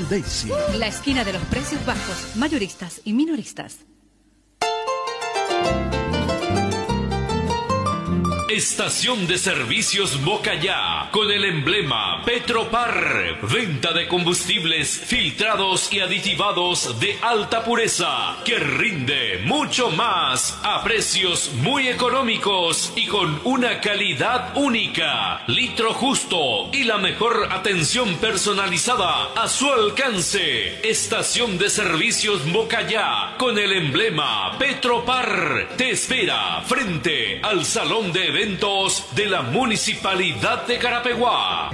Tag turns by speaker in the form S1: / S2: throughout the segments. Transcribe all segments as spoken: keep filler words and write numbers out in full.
S1: Daisy.
S2: La esquina de los precios bajos, mayoristas y minoristas.
S3: Estación de servicios Bocayá, con el emblema Petropar. Venta de combustibles filtrados y aditivados de alta pureza, que rinde mucho más a precios muy económicos y con una calidad única. Litro justo y la mejor atención personalizada a su alcance. Estación de servicios Bocayá, con el emblema Petropar. Te espera frente al Salón de Eventos de la Municipalidad de Carapeguá.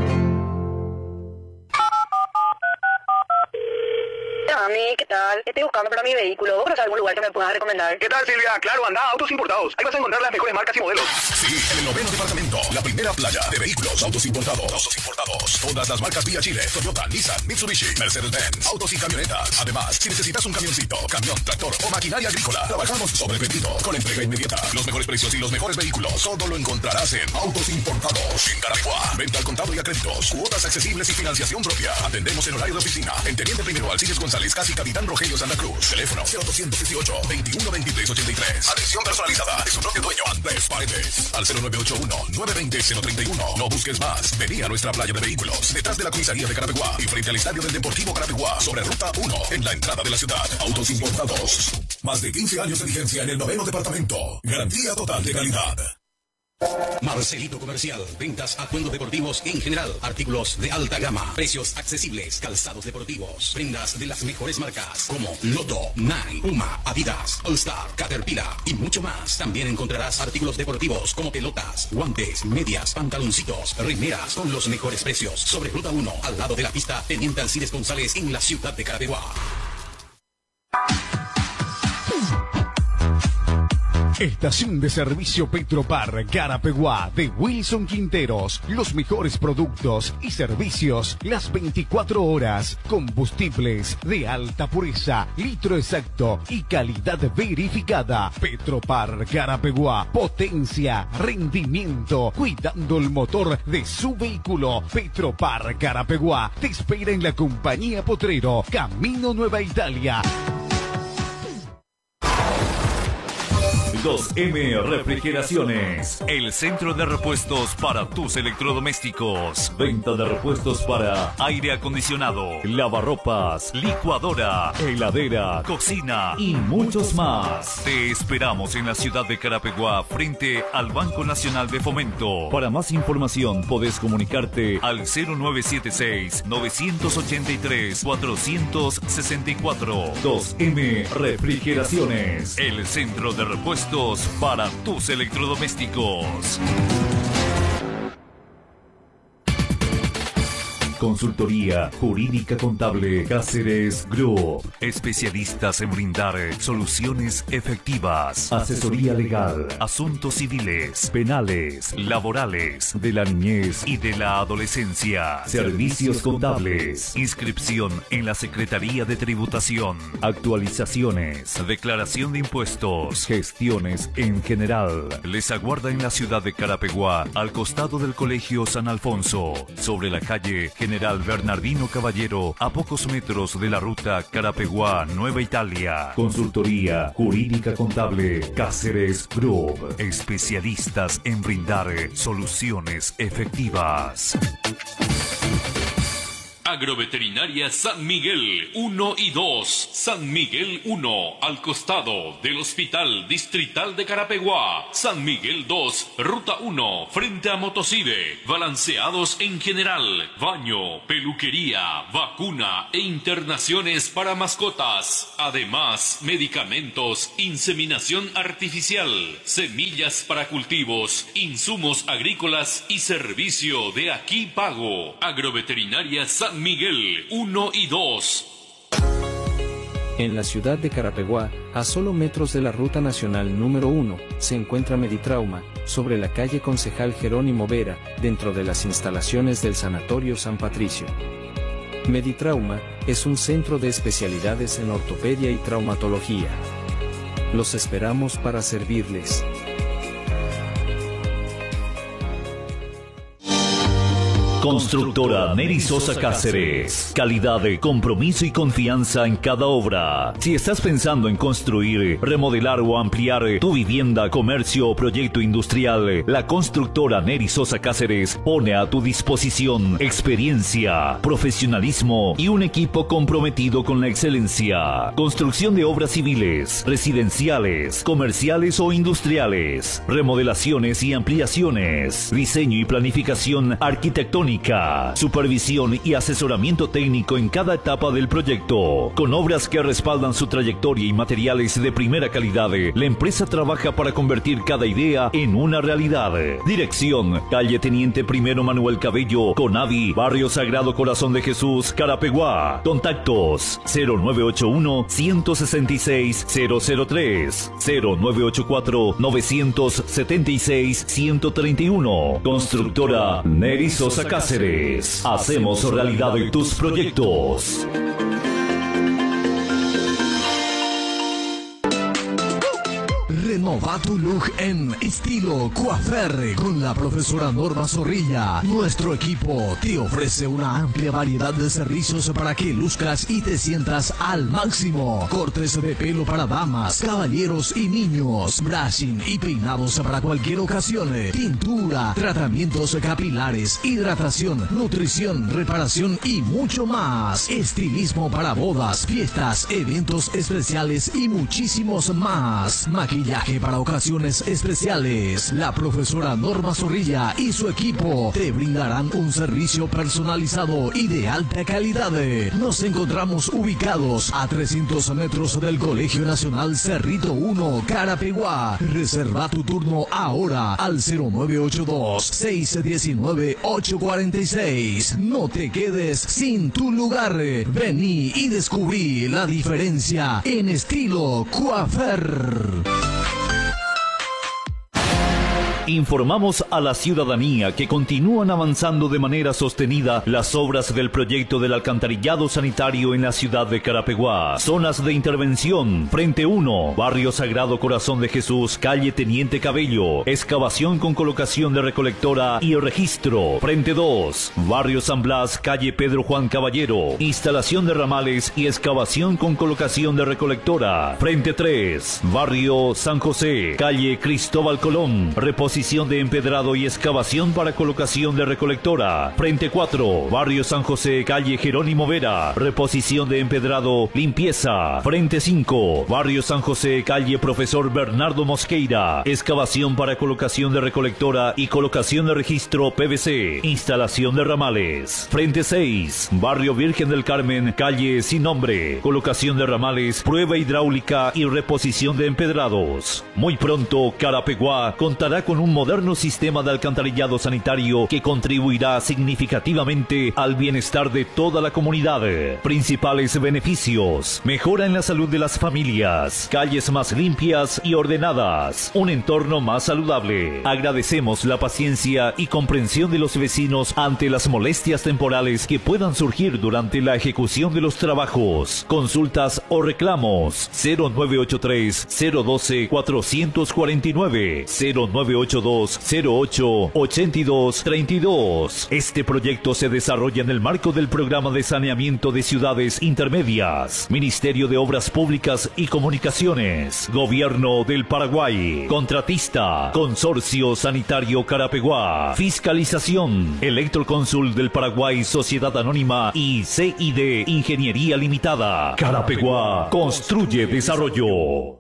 S4: Mami, ¿qué tal? Estoy buscando para mi vehículo. ¿Conoces algún lugar que me puedas recomendar?
S5: ¿Qué tal, Silvia? Claro, anda, Autos Importados. Ahí vas a encontrar las mejores marcas y modelos.
S6: Sí, en el noveno departamento, la primera playa de vehículos, autos importados. Autos importados. Todas las marcas Vía Chile, Toyota, Nissan, Mitsubishi, Mercedes-Benz, autos y camionetas. Además, si necesitas un camioncito, camión, tractor o maquinaria agrícola, trabajamos sobre pedido, con entrega inmediata. Los mejores precios y los mejores vehículos, todo lo encontrarás en Autos Importados. En Carapeguá, venta al contado y a créditos, cuotas accesibles y financiación propia. Atendemos en horario de oficina. En Teniente Primero Alcides González, casi Capitán Rogelio Santa Cruz. Teléfono cero dos dieciocho, veintiuno veintitrés ochenta y tres. Atención personalizada de su propio dueño, Andrés Paredes. Al cero nueve ocho uno, nueve dos cero, cero tres uno. No busques más. Vení a nuestra playa de vehículos, detrás de la comisaría de Carapeguá y frente al estadio del Deportivo Carapeguá, sobre Ruta uno, en la entrada de la ciudad. Autos Importados. Más de quince años de vigencia en el noveno departamento. Garantía total de calidad.
S7: Marcelito Comercial, ventas atuendos deportivos en general, artículos de alta gama, precios accesibles, calzados deportivos, prendas de las mejores marcas como Lotto, Nike, Puma, Adidas, All Star, Caterpillar y mucho más. También encontrarás artículos deportivos como pelotas, guantes, medias, pantaloncitos, remeras con los mejores precios. Sobre Ruta uno, al lado de la pista Teniente Alcides González en la ciudad de Carapeguá.
S1: Estación de servicio Petropar Carapeguá de Wilson Quinteros. Los mejores productos y servicios las veinticuatro horas. Combustibles de alta pureza, litro exacto y calidad verificada. Petropar Carapeguá. Potencia, rendimiento, cuidando el motor de su vehículo. Petropar Carapeguá te espera en la compañía Potrero, Camino Nueva Italia.
S8: dos eme Refrigeraciones, el centro de repuestos para tus electrodomésticos. Venta de repuestos para aire acondicionado, lavarropas, licuadora, heladera, cocina y muchos más. Te esperamos en la ciudad de Carapeguá, frente al Banco Nacional de Fomento. Para más información podés comunicarte al cero nueve siete seis, nueve ocho tres, cuatro seis cuatro. dos eme Refrigeraciones, el centro de repuestos para tus electrodomésticos. Consultoría Jurídica Contable Cáceres Group. Especialistas en brindar soluciones efectivas. Asesoría legal, asuntos civiles, penales, laborales, de la niñez y de la adolescencia. Servicios contables. Inscripción en la Secretaría de Tributación. Actualizaciones. Declaración de impuestos. Gestiones en general. Les aguarda en la ciudad de Carapeguá, al costado del Colegio San Alfonso, sobre la calle General Bernardino Caballero, a pocos metros de la ruta Carapeguá Nueva Italia. Consultoría Jurídica Contable Cáceres Group. Especialistas en brindar soluciones efectivas.
S3: Agroveterinaria San Miguel uno y dos. San Miguel uno, al costado del Hospital Distrital de Carapeguá. San Miguel dos, Ruta uno, frente a Motosive. Balanceados en general, baño, peluquería, vacuna e internaciones para mascotas. Además, medicamentos, inseminación artificial, semillas para cultivos, insumos agrícolas y servicio de aquí pago. Agroveterinaria San Miguel uno y dos.
S9: En la ciudad de Carapeguá, a solo metros de la ruta nacional número uno, se encuentra Meditrauma, sobre la calle Concejal Jerónimo Vera, dentro de las instalaciones del Sanatorio San Patricio. Meditrauma es un centro de especialidades en ortopedia y traumatología. Los esperamos para servirles.
S8: Constructora Neri Sosa Cáceres. Calidad, compromiso y confianza en cada obra. Si estás pensando en construir, remodelar o ampliar tu vivienda, comercio o proyecto industrial, la Constructora Neri Sosa Cáceres pone a tu disposición experiencia, profesionalismo y un equipo comprometido con la excelencia. Construcción de obras civiles, residenciales, comerciales o industriales, remodelaciones y ampliaciones, diseño y planificación arquitectónica, supervisión y asesoramiento técnico en cada etapa del proyecto. Con obras que respaldan su trayectoria y materiales de primera calidad, la empresa trabaja para convertir cada idea en una realidad. Dirección: calle Teniente Primero Manuel Cabello, Conavi, Barrio Sagrado Corazón de Jesús, Carapeguá. Contactos: cero nueve ocho uno, uno seis seis, cero cero tres, cero nueve ocho cuatro, nueve siete seis, uno tres uno. Constructora Neri Sosa Cáceres. Hacemos realidad tus proyectos.
S10: Renova tu look en estilo coafer con la profesora Norma Zorrilla. Nuestro equipo te ofrece una amplia variedad de servicios para que luzcas y te sientas al máximo. Cortes de pelo para damas, caballeros y niños, brushing y peinados para cualquier ocasión, tintura, tratamientos capilares, hidratación, nutrición, reparación y mucho más. Estilismo para bodas, fiestas, eventos especiales y muchísimos más. Maquillaje para ocasiones especiales. La profesora Norma Zorrilla y su equipo te brindarán un servicio personalizado y de alta calidad. Nos encontramos ubicados a trescientos metros del Colegio Nacional Cerrito uno, Carapeguá. Reserva tu turno ahora al cero nueve ocho dos, seis uno nueve, ocho cuatro seis. No te quedes sin tu lugar. Vení y descubrí la diferencia en estilo coafer.
S8: Informamos a la ciudadanía que continúan avanzando de manera sostenida las obras del proyecto del alcantarillado sanitario en la ciudad de Carapeguá. Zonas de intervención: Frente uno, Barrio Sagrado Corazón de Jesús, calle Teniente Cabello, excavación con colocación de recolectora y registro. Frente dos, Barrio San Blas, calle Pedro Juan Caballero, instalación de ramales y excavación con colocación de recolectora. Frente tres, Barrio San José, calle Cristóbal Colón, reposición de empedrado y excavación para colocación de recolectora. Frente cuatro, Barrio San José, calle Jerónimo Vera, reposición de empedrado, limpieza. Frente cinco, Barrio San José, calle Profesor Bernardo Mosqueira, excavación para colocación de recolectora y colocación de registro P V C, instalación de ramales. Frente seis, Barrio Virgen del Carmen, calle Sin Nombre, colocación de ramales, prueba hidráulica y reposición de empedrados. Muy pronto, Carapeguá contará con un un moderno sistema de alcantarillado sanitario que contribuirá significativamente al bienestar de toda la comunidad. Principales beneficios: mejora en la salud de las familias, calles más limpias y ordenadas, un entorno más saludable. Agradecemos la paciencia y comprensión de los vecinos ante las molestias temporales que puedan surgir durante la ejecución de los trabajos. Consultas o reclamos: cero nueve ocho tres, cero uno dos, cuatro cuatro nueve, cero nueve ocho dos, cero ocho, ocho dos tres dos. Este proyecto se desarrolla en el marco del Programa de Saneamiento de Ciudades Intermedias, Ministerio de Obras Públicas y Comunicaciones, Gobierno del Paraguay. Contratista: Consorcio Sanitario Carapeguá. Fiscalización: Electroconsul del Paraguay, Sociedad Anónima y C I D Ingeniería Limitada. Carapeguá construye desarrollo.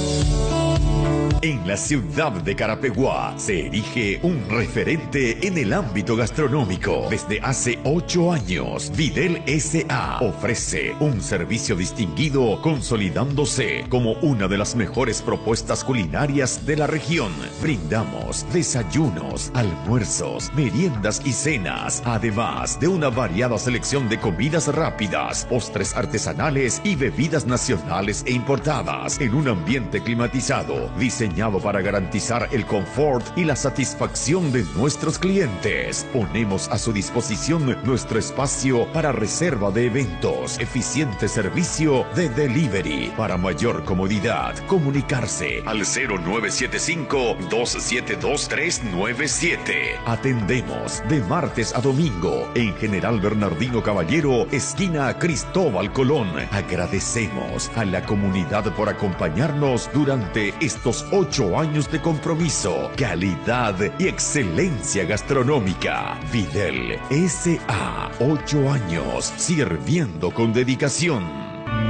S11: En la ciudad de Carapeguá se erige un referente en el ámbito gastronómico. Desde hace ocho años, Videl S A ofrece un servicio distinguido, consolidándose como una de las mejores propuestas culinarias de la región. Brindamos desayunos, almuerzos, meriendas y cenas, además de una variada selección de comidas rápidas, postres artesanales y bebidas nacionales e importadas, en un ambiente climatizado, diseñado diseñado para garantizar el confort y la satisfacción de nuestros clientes. Ponemos a su disposición nuestro espacio para reserva de eventos, eficiente servicio de delivery. Para mayor comodidad, comunicarse al cero nueve siete cinco, dos siete dos, tres nueve siete. Atendemos de martes a domingo en General Bernardino Caballero, esquina Cristóbal Colón. Agradecemos a la comunidad por acompañarnos durante estos ocho años de compromiso, calidad y excelencia gastronómica. Videl S A, ocho años sirviendo con dedicación.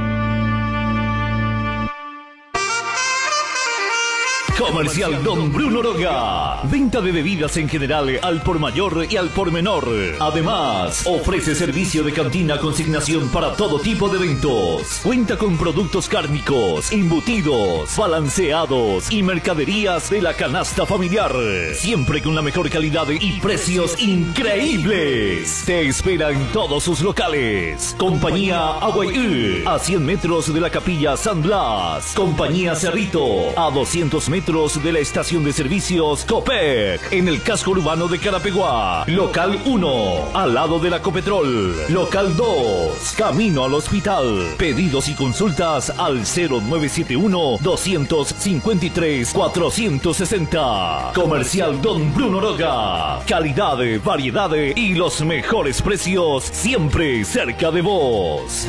S12: Comercial Don Bruno Roga. Venta de bebidas en general al por mayor y al por menor. Además, ofrece servicio de cantina consignación para todo tipo de eventos. Cuenta con productos cárnicos, embutidos, balanceados y mercaderías de la canasta familiar. Siempre con la mejor calidad y precios increíbles. Te espera en todos sus locales. Compañía Aguayú, a cien metros de la Capilla San Blas. Compañía Cerrito, a doscientos metros de la estación de servicios Copec, en el casco urbano de Carapeguá. Local uno, al lado de la Copetrol. Local dos, camino al hospital. Pedidos y consultas al cero nueve siete uno, dos cinco tres, cuatro seis cero. Comercial Don Bruno Roga. Calidad, variedad y los mejores precios siempre cerca de vos.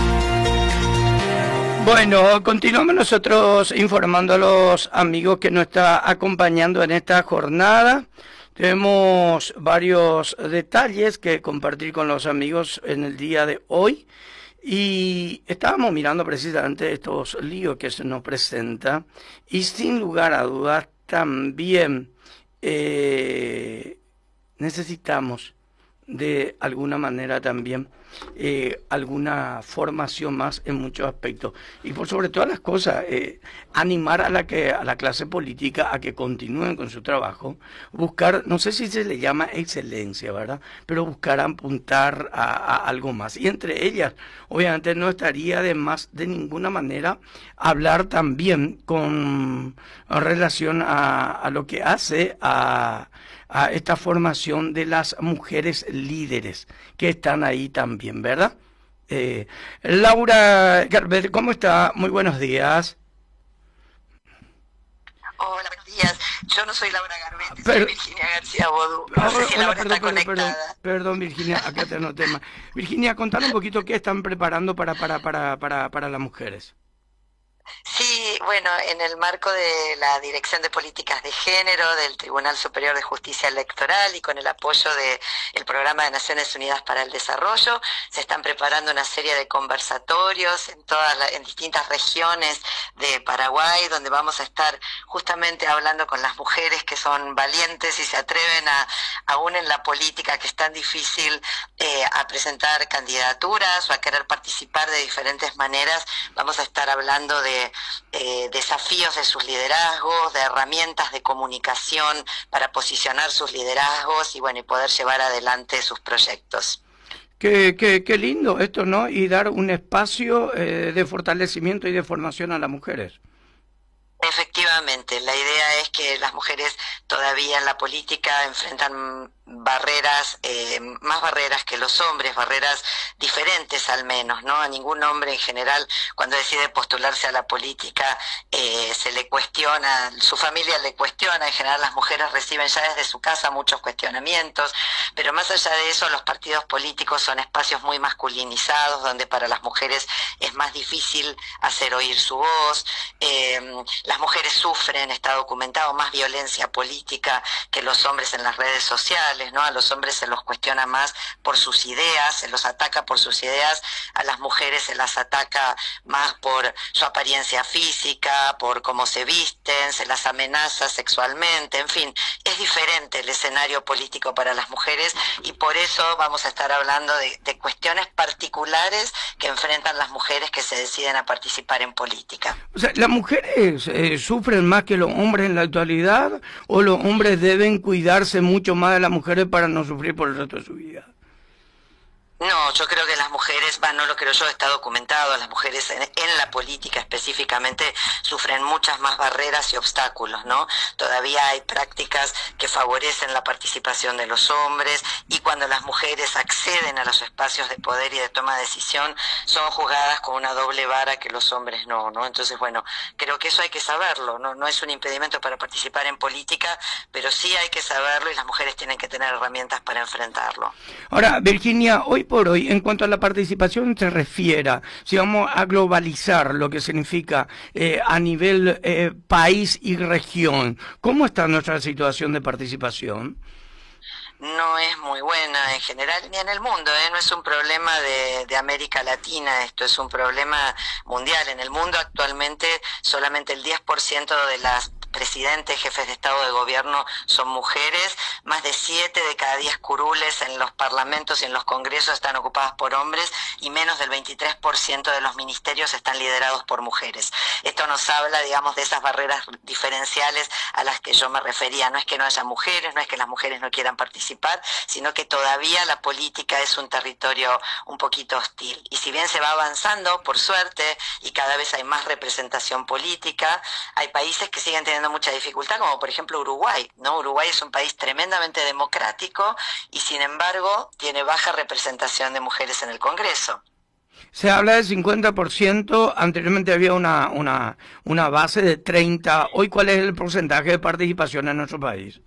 S13: Bueno, continuamos nosotros informando a los amigos que nos está acompañando en esta jornada. Tenemos varios detalles que compartir con los amigos en el día de hoy. Y estábamos mirando precisamente estos líos que se nos presentan. Y sin lugar a dudas también eh, necesitamos de alguna manera también eh, alguna formación más en muchos aspectos y por sobre todas las cosas eh, animar a la que a la clase política a que continúen con su trabajo, buscar, no sé si se le llama excelencia, ¿verdad? Pero buscar apuntar a, a algo más, y entre ellas obviamente no estaría de más de ninguna manera hablar también con relación a, a lo que hace a a esta formación de las mujeres líderes que están ahí también, ¿verdad? Eh, Laura Garber, ¿cómo está? Muy buenos días.
S14: Hola, buenos días. Yo no soy Laura Garber,
S13: Pero,
S14: soy Virginia García Bodú. No
S13: ah,
S14: sé si
S13: hola,
S14: Laura
S13: perdón,
S14: está
S13: perdón,
S14: conectada.
S13: perdón, perdón, Virginia, acá te anoté más. Virginia, contale un poquito qué están preparando para, para, para, para, para las mujeres.
S14: Sí, bueno, en el marco de la Dirección de Políticas de Género del Tribunal Superior de Justicia Electoral y con el apoyo del Programa de Naciones Unidas para el Desarrollo, se están preparando una serie de conversatorios en todas la, en distintas regiones de Paraguay, donde vamos a estar justamente hablando con las mujeres que son valientes y se atreven a, aún en la política que es tan difícil, eh, a presentar candidaturas o a querer participar de diferentes maneras. Vamos a estar hablando de Eh, desafíos de sus liderazgos, de herramientas de comunicación para posicionar sus liderazgos y bueno, y poder llevar adelante sus proyectos.
S13: Qué, qué, qué lindo esto, ¿no? Y dar un espacio eh, de fortalecimiento y de formación a las mujeres.
S14: Efectivamente, la idea es que las mujeres todavía en la política enfrentan barreras, eh, más barreras que los hombres, barreras diferentes al menos, ¿no? A ningún hombre en general, cuando decide postularse a la política, eh, se le cuestiona, su familia le cuestiona, en general las mujeres reciben ya desde su casa muchos cuestionamientos, pero más allá de eso, los partidos políticos son espacios muy masculinizados, donde para las mujeres es más difícil hacer oír su voz, eh, las mujeres sufren, está documentado, más violencia política que los hombres en las redes sociales, ¿no? A los hombres se los cuestiona más por sus ideas, se los ataca por sus ideas, a las mujeres se las ataca más por su apariencia física, por cómo se visten, se las amenaza sexualmente, en fin, es diferente el escenario político para las mujeres y por eso vamos a estar hablando de, de cuestiones particulares que enfrentan las mujeres que se deciden a participar en política.
S13: O sea, ¿las mujeres eh, sufren más que los hombres en la actualidad o los hombres deben cuidarse mucho más de las mujeres para no sufrir por el resto de su vida?
S14: No, yo creo que las mujeres, va, no lo creo yo, está documentado, las mujeres en, en la política específicamente sufren muchas más barreras y obstáculos, ¿no? Todavía hay prácticas que favorecen la participación de los hombres y cuando las mujeres acceden a los espacios de poder y de toma de decisión son juzgadas con una doble vara que los hombres no, ¿no? Entonces, bueno, creo que eso hay que saberlo, ¿no? No es un impedimento para participar en política, pero sí hay que saberlo y las mujeres tienen que tener herramientas para enfrentarlo.
S13: Ahora, Virginia, hoy por hoy, en cuanto a la participación se refiera, si vamos a globalizar lo que significa eh, a nivel eh, país y región, ¿cómo está nuestra situación de participación?
S14: No es muy buena en general ni en el mundo, ¿eh? No es un problema de, de América Latina, esto es un problema mundial. En el mundo actualmente solamente el diez por ciento de las presidentes, jefes de Estado, de gobierno son mujeres, más de siete de cada diez curules en los parlamentos y en los congresos están ocupadas por hombres y menos del veintitrés por ciento de los ministerios están liderados por mujeres. Esto nos habla, digamos, de esas barreras diferenciales a las que yo me refería. No es que no haya mujeres, no es que las mujeres no quieran participar, sino que todavía la política es un territorio un poquito hostil. Y si bien se va avanzando, por suerte, y cada vez hay más representación política, hay países que siguen teniendo mucha dificultad, como por ejemplo Uruguay, ¿no? Uruguay es un país tremendamente democrático y sin embargo tiene baja representación de mujeres en el Congreso.
S13: Se habla de cincuenta por ciento, anteriormente había una, una, una base de treinta por ciento. Hoy, ¿cuál es el porcentaje de participación en nuestro país?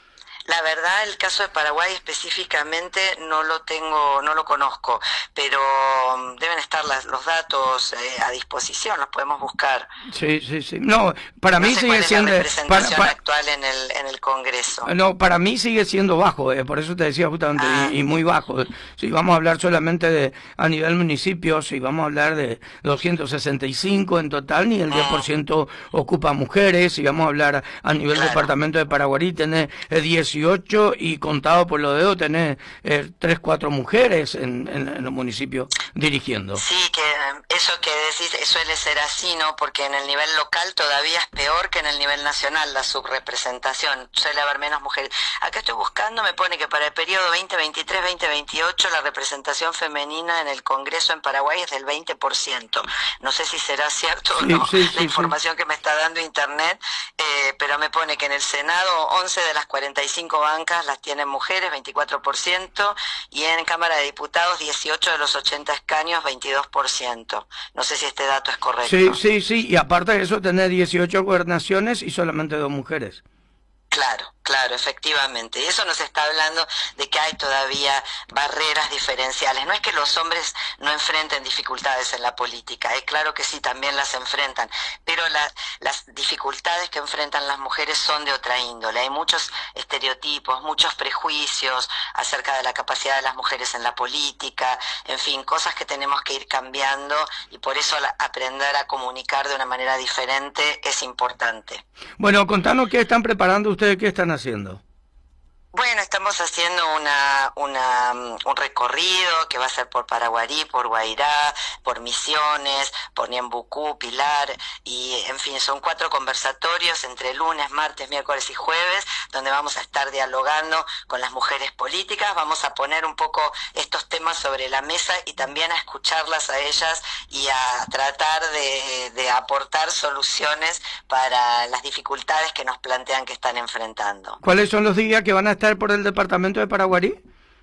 S14: La verdad, el caso de Paraguay específicamente no lo tengo, no lo conozco, pero deben estar las, los datos eh, a disposición, los podemos buscar.
S13: Sí, sí, sí. No, para
S14: no
S13: mí
S14: sé
S13: sigue
S14: cuál es
S13: siendo
S14: la representación
S13: para, para,
S14: actual en el en el Congreso.
S13: No, para mí sigue siendo bajo, eh, por eso te decía justamente,
S14: ah.
S13: y, y muy bajo. Si vamos a hablar solamente de a nivel municipio, si vamos a hablar de doscientos sesenta y cinco en total, ni el diez por ciento ocupa mujeres. Si vamos a hablar a nivel
S14: claro.
S13: departamento de Paraguarí, tenés eh, dieciocho y contado por los dedos tenés eh, tres, cuatro mujeres en, en, en los municipios dirigiendo.
S14: Sí, que eso que decís suele ser así, ¿no? Porque en el nivel local todavía es peor que en el nivel nacional la subrepresentación, suele haber menos mujeres. Acá estoy buscando, me pone que para el periodo veinte veintitrés veinte veintiocho la representación femenina en el Congreso en Paraguay es del veinte por ciento. No sé si será cierto o
S13: sí,
S14: no
S13: sí,
S14: la
S13: sí,
S14: información
S13: sí.
S14: que me está dando Internet, eh, pero me pone que en el Senado once de las cuarenta y cinco bancas las tienen mujeres, veinticuatro por ciento, y en Cámara de Diputados dieciocho de los ochenta escaños, veintidós por ciento. No sé si este dato es correcto.
S13: Sí, sí, sí, y aparte de eso tenés dieciocho gobernaciones y solamente dos mujeres.
S14: Claro, claro, efectivamente. Y eso nos está hablando de que hay todavía barreras diferenciales. No es que los hombres no enfrenten dificultades en la política, es claro que sí, también las enfrentan, pero la, las dificultades que enfrentan las mujeres son de otra índole. Hay muchos estereotipos, muchos prejuicios acerca de la capacidad de las mujeres en la política, en fin, cosas que tenemos que ir cambiando y por eso la, aprender a comunicar de una manera diferente es importante.
S13: Bueno, contanos qué están preparando ustedes. ¿Qué están haciendo?
S14: Bueno, estamos haciendo una, una, un recorrido que va a ser por Paraguarí, por Guairá, por Misiones, por Niembucú, Pilar, y en fin, son cuatro conversatorios entre lunes, martes, miércoles y jueves, donde vamos a estar dialogando con las mujeres políticas, vamos a poner un poco estos temas sobre la mesa y también a escucharlas a ellas y a tratar de, de aportar soluciones para las dificultades que nos plantean que están enfrentando.
S13: ¿Cuáles son los días que van a estar por el departamento de Paraguarí?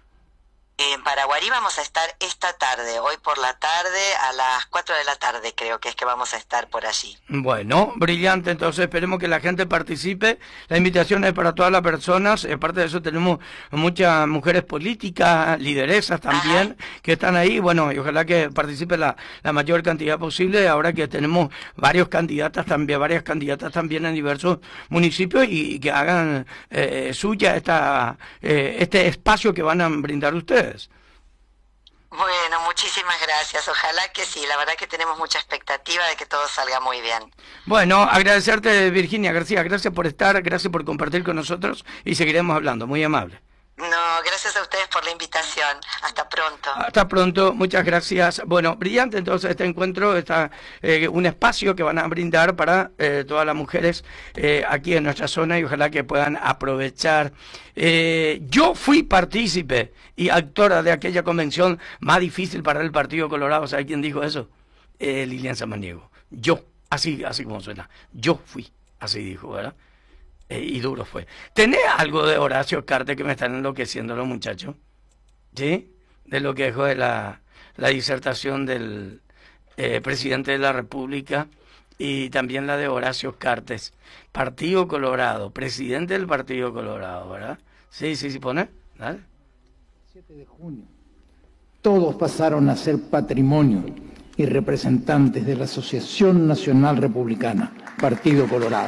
S14: En Paraguarí vamos a estar esta tarde, hoy por la tarde, a las cuatro de la tarde creo que es que vamos a estar por allí.
S13: Bueno, brillante, entonces esperemos que la gente participe. La invitación es para todas las personas, aparte de eso tenemos muchas mujeres políticas, lideresas también, Ajá. que están ahí, bueno, y ojalá que participe la, la mayor cantidad posible, ahora que tenemos varios candidatas también, varias candidatas también en diversos municipios y, y que hagan eh, suya esta, eh, este espacio que van a brindar ustedes.
S14: Bueno, muchísimas gracias. Ojalá que sí. La verdad que tenemos mucha expectativa de que todo salga muy bien.
S13: Bueno, agradecerte, Virginia García. Gracias por estar, gracias por compartir con nosotros y seguiremos hablando. Muy amable.
S14: No, gracias a ustedes por la invitación. Hasta pronto.
S13: Hasta pronto, muchas gracias. Bueno, brillante entonces este encuentro, está eh, un espacio que van a brindar para eh, todas las mujeres eh, aquí en nuestra zona y ojalá que puedan aprovechar. Eh, yo fui partícipe y actora de aquella convención más difícil para el Partido Colorado. ¿Sabe quién dijo eso? Eh, Lilian Samaniego. Yo, así, así como suena. Yo fui, así dijo, ¿verdad? Eh, y duro fue. ¿Tenés algo de Horacio Cartes que me están enloqueciendo los muchachos? ¿Sí? De lo que dejó de la, la disertación del eh, presidente de la República y también la de Horacio Cartes. Partido Colorado, presidente del Partido Colorado, ¿verdad? Sí, sí, sí, pone. Dale.
S15: siete de junio. Todos pasaron a ser patrimonio y representantes de la Asociación Nacional Republicana, Partido Colorado.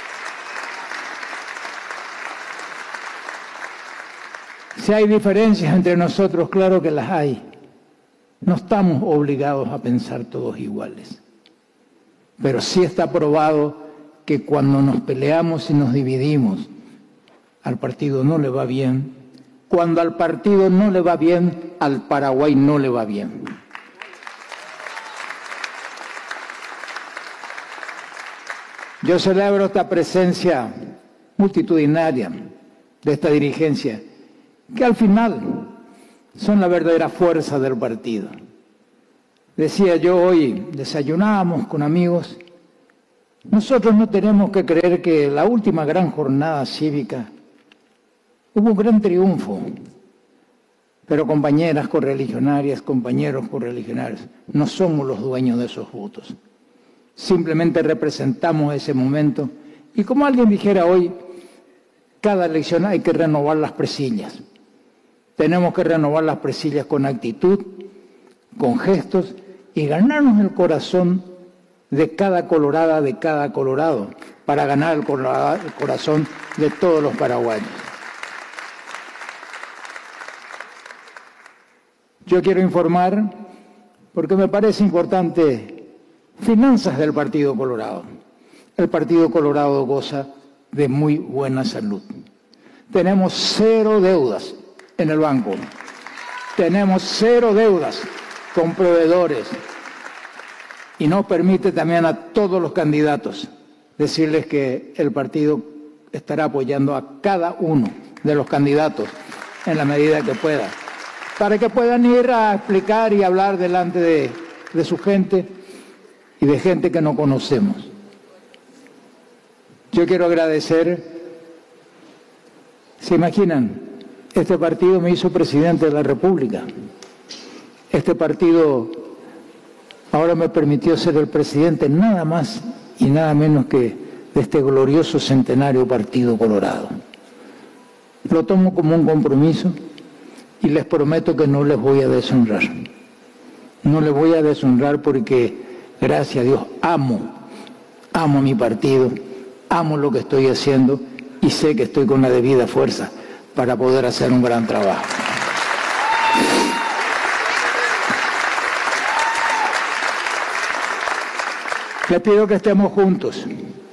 S15: Si hay diferencias entre nosotros, claro que las hay. No estamos obligados a pensar todos iguales. Pero sí está probado que cuando nos peleamos y nos dividimos, al partido no le va bien. Cuando al partido no le va bien, al Paraguay no le va bien. Yo celebro esta presencia multitudinaria de esta dirigencia, que al final son la verdadera fuerza del partido. Decía yo hoy, desayunábamos con amigos, nosotros no tenemos que creer que la última gran jornada cívica hubo un gran triunfo, pero compañeras correligionarias, compañeros correligionarios, no somos los dueños de esos votos. Simplemente representamos ese momento y como alguien dijera hoy, cada elección hay que renovar las presillas. Tenemos que renovar las presillas con actitud, con gestos y ganarnos el corazón de cada colorada, de cada colorado, para ganar el corazón de todos los paraguayos. Yo quiero informar, porque me parece importante, finanzas del Partido Colorado. El Partido Colorado goza de muy buena salud. Tenemos cero deudas en el banco. Tenemos cero deudas con proveedores. Y nos permite también a todos los candidatos decirles que el partido estará apoyando a cada uno de los candidatos en la medida que pueda, para que puedan ir a explicar y hablar delante de, de su gente y de gente que no conocemos. Yo quiero agradecer, ¿se imaginan? Este partido me hizo presidente de la República. Este partido ahora me permitió ser el presidente nada más y nada menos que de este glorioso centenario Partido Colorado. Lo tomo como un compromiso y les prometo que no les voy a deshonrar. No les voy a deshonrar porque, gracias a Dios, amo, amo a mi partido, amo lo que estoy haciendo y sé que estoy con la debida fuerza para poder hacer un gran trabajo. Les pido que estemos juntos,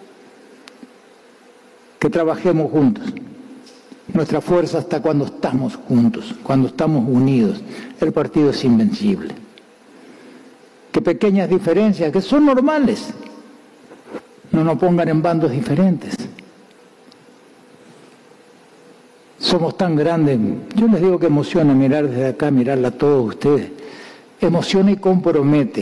S15: que trabajemos juntos. Nuestra fuerza está cuando estamos juntos, cuando estamos unidos. El partido es invencible. Que pequeñas diferencias, que son normales, no nos pongan en bandos diferentes. Somos tan grandes. Yo les digo que emociona mirar desde acá, mirarla a todos ustedes. Emociona y compromete.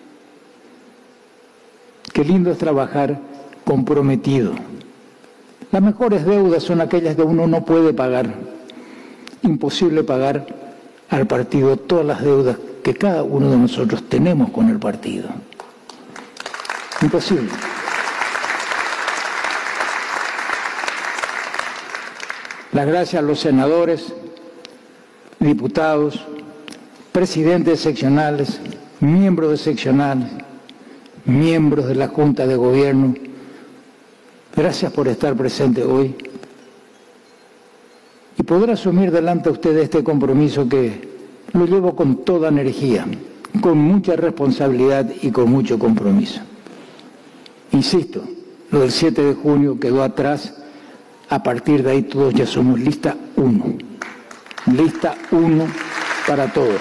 S15: Qué lindo es trabajar comprometido. Las mejores deudas son aquellas que uno no puede pagar. Imposible pagar al partido todas las deudas que cada uno de nosotros tenemos con el partido. Imposible. Las gracias a los senadores, diputados, presidentes seccionales, miembros de seccionales, miembros de la Junta de Gobierno. Gracias por estar presente hoy y poder asumir delante de ustedes este compromiso que lo llevo con toda energía, con mucha responsabilidad y con mucho compromiso. Insisto, lo del siete de junio quedó atrás. A partir de ahí todos ya somos lista uno. Lista uno para todos.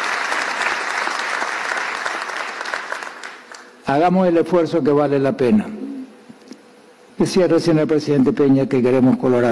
S15: Hagamos el esfuerzo que vale la pena. Decía recién el presidente Peña que queremos colorar